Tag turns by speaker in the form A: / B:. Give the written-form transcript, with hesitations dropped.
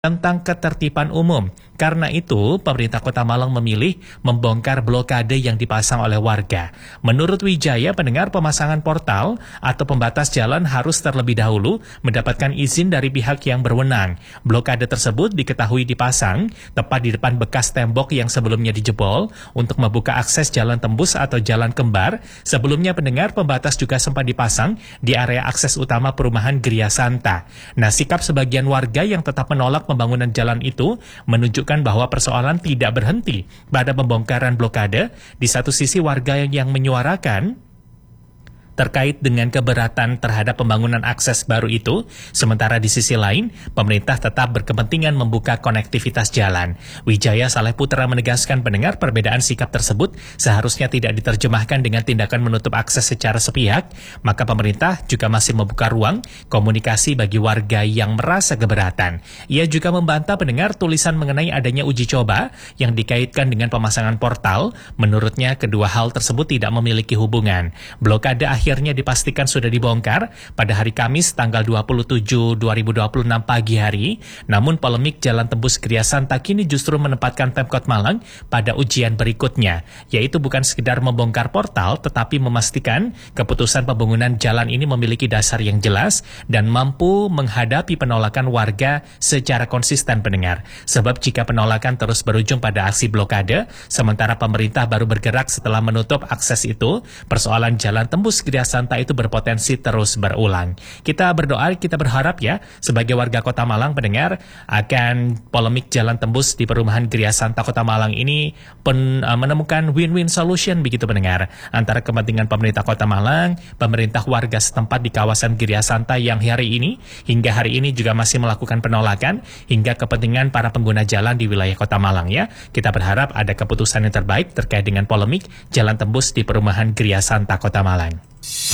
A: tentang ketertiban umum. Karena itu, pemerintah Kota Malang memilih membongkar blokade yang dipasang oleh warga. Menurut Wijaya, pendengar, pemasangan portal atau pembatas jalan harus terlebih dahulu mendapatkan izin dari pihak yang berwenang. Blokade tersebut diketahui dipasang tepat di depan bekas tembok yang sebelumnya dijebol untuk membuka akses jalan tembus atau jalan kembar. Sebelumnya, pendengar, pembatas juga sempat dipasang di area akses utama perumahan Gria Santa. Nah, sikap sebagian warga yang tetap menolak pembangunan jalan itu menunjukkan bahwa persoalan tidak berhenti pada pembongkaran blokade. Di satu sisi, warga yang menyuarakan terkait dengan keberatan terhadap pembangunan akses baru itu, sementara di sisi lain, pemerintah tetap berkepentingan membuka konektivitas jalan. Wijaya Saleh Putra menegaskan, pendengar, perbedaan sikap tersebut seharusnya tidak diterjemahkan dengan tindakan menutup akses secara sepihak, maka pemerintah juga masih membuka ruang komunikasi bagi warga yang merasa keberatan. Ia juga membantah, pendengar, tulisan mengenai adanya uji coba yang dikaitkan dengan pemasangan portal. Menurutnya, kedua hal tersebut tidak memiliki hubungan. Blokade akhirnya dipastikan sudah dibongkar pada hari Kamis tanggal 27 2026 pagi hari. Namun polemik jalan tembus Gria Santa kini justru menempatkan Pemkot Malang pada ujian berikutnya, yaitu bukan sekedar membongkar portal tetapi memastikan keputusan pembangunan jalan ini memiliki dasar yang jelas dan mampu menghadapi penolakan warga secara konsisten, pendengar. Sebab jika penolakan terus berujung pada aksi blokade, sementara pemerintah baru bergerak setelah menutup akses itu, persoalan jalan tembus Gria Santa itu berpotensi terus berulang. Kita berdoa, kita berharap ya, sebagai warga Kota Malang, pendengar, akan polemik jalan tembus di perumahan Gria Santa Kota Malang ini menemukan win-win solution, begitu pendengar, antara kepentingan pemerintah Kota Malang, pemerintah warga setempat di kawasan Gria Santa yang hingga hari ini juga masih melakukan penolakan, hingga kepentingan para pengguna jalan di wilayah Kota Malang ya. Kita berharap ada keputusan yang terbaik terkait dengan polemik jalan tembus di perumahan Gria Santa Kota Malang.